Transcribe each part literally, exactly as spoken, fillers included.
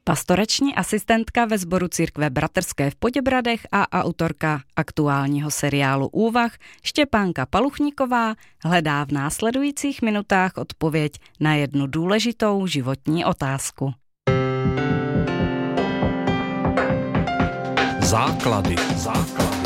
Pastorační asistentka ve sboru Církve bratrské v Poděbradech a autorka aktuálního seriálu Úvah Štěpánka Paluchníková hledá v následujících minutách odpověď na jednu důležitou životní otázku. Základy. Základy.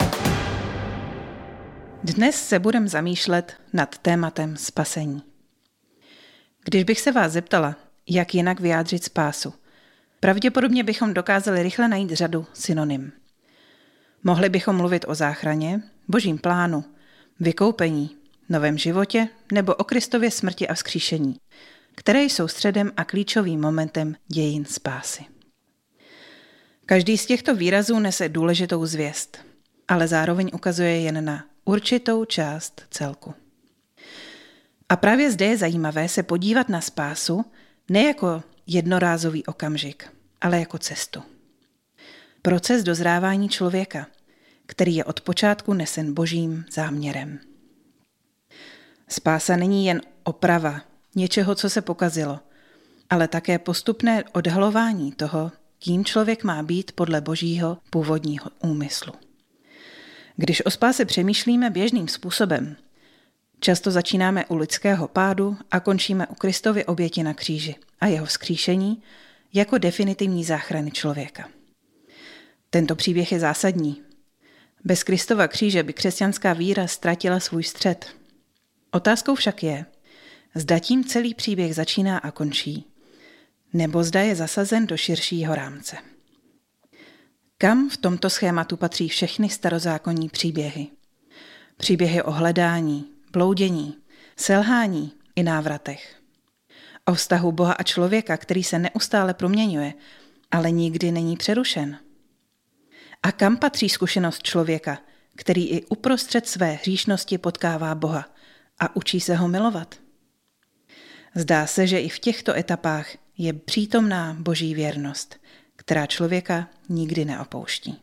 Dnes se budeme zamýšlet nad tématem spasení. Když bych se vás zeptala, jak jinak vyjádřit spásu, pravděpodobně bychom dokázali rychle najít řadu synonym. Mohli bychom mluvit o záchraně, božím plánu, vykoupení, novém životě nebo o Kristově smrti a vzkříšení, které jsou středem a klíčovým momentem dějin spásy. Každý z těchto výrazů nese důležitou zvěst, ale zároveň ukazuje jen na určitou část celku. A právě zde je zajímavé se podívat na spásu ne jako jednorázový okamžik, ale jako cestu. Proces dozrávání člověka, který je od počátku nesen božím záměrem. Spása není jen oprava něčeho, co se pokazilo, ale také postupné odhalování toho, kým člověk má být podle božího původního úmyslu. Když o spáse přemýšlíme běžným způsobem, často začínáme u lidského pádu a končíme u Kristovy oběti na kříži a jeho vzkříšení jako definitivní záchrany člověka. Tento příběh je zásadní. Bez Kristova kříže by křesťanská víra ztratila svůj střed. Otázkou však je, zda tím celý příběh začíná a končí, nebo zda je zasazen do širšího rámce. Kam v tomto schématu patří všechny starozákonní příběhy? Příběhy o hledání, bloudění, selhání i návratech. O vztahu Boha a člověka, který se neustále proměňuje, ale nikdy není přerušen. A kam patří zkušenost člověka, který i uprostřed své hříšnosti potkává Boha a učí se ho milovat? Zdá se, že i v těchto etapách je přítomná boží věrnost, která člověka nikdy neopouští.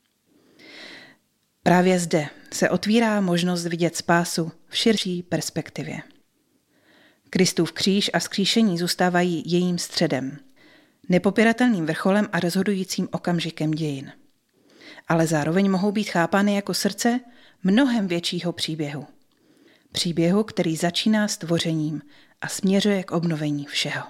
Právě zde se otvírá možnost vidět spásu v širší perspektivě. Kristův kříž a vzkříšení zůstávají jejím středem, nepopiratelným vrcholem a rozhodujícím okamžikem dějin. Ale zároveň mohou být chápány jako srdce mnohem většího příběhu. Příběhu, který začíná stvořením a směřuje k obnovení všeho.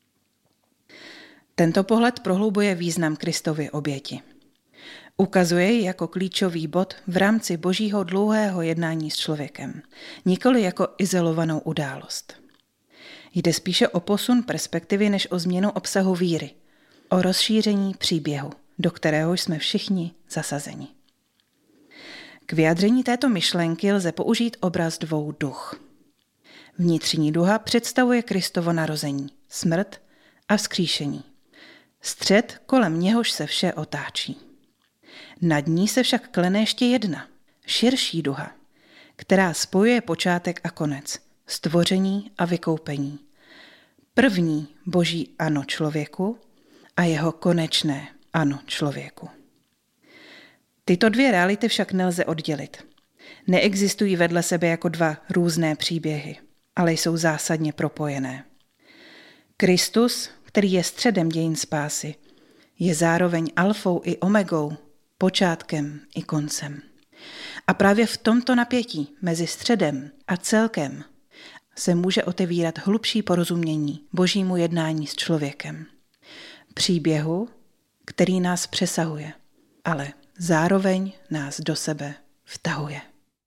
Tento pohled prohlubuje význam Kristovy oběti. Ukazuje ji jako klíčový bod v rámci božího dlouhého jednání s člověkem, nikoli jako izolovanou událost. Jde spíše o posun perspektivy než o změnu obsahu víry, o rozšíření příběhu, do kterého jsme všichni zasazeni. K vyjádření této myšlenky lze použít obraz dvou duch. Vnitřní duha představuje Kristovo narození, smrt a vzkříšení. Střed, kolem něhož se vše otáčí. Nad ní se však klene ještě jedna, širší duha, která spojuje počátek a konec, stvoření a vykoupení. První boží ano člověku a jeho konečné ano člověku. Tyto dvě reality však nelze oddělit. Neexistují vedle sebe jako dva různé příběhy, ale jsou zásadně propojené. Kristus, který je středem dějin spásy, je zároveň alfou i omegou, počátkem i koncem. A právě v tomto napětí mezi středem a celkem se může otevírat hlubší porozumění božímu jednání s člověkem. Příběhu, který nás přesahuje, ale zároveň nás do sebe vtahuje.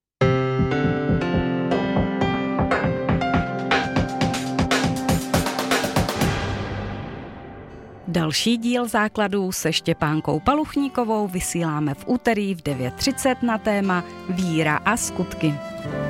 Další díl Základů se Štěpánkou Paluchníkovou vysíláme v úterý v devět třicet na téma Víra a skutky.